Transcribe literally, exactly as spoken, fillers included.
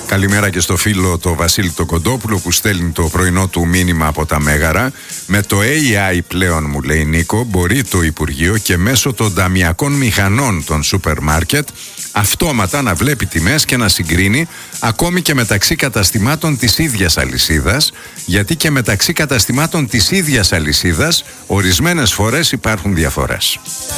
Καλημέρα και στο φίλο το Βασίλη το Κοντόπουλο που στέλνει το πρωινό του μήνυμα από τα Μέγαρα. Με το έι άι πλέον, μου λέει Νίκο, μπορεί το Υπουργείο και μέσω των ταμιακών μηχανών των σούπερ μάρκετ αυτόματα να βλέπει τιμές και να συγκρίνει ακόμη και μεταξύ καταστημάτων της ίδιας αλυσίδας, γιατί και μεταξύ καταστημάτων της ίδιας αλυσίδας ορισμένες φορές υπάρχουν διαφορές.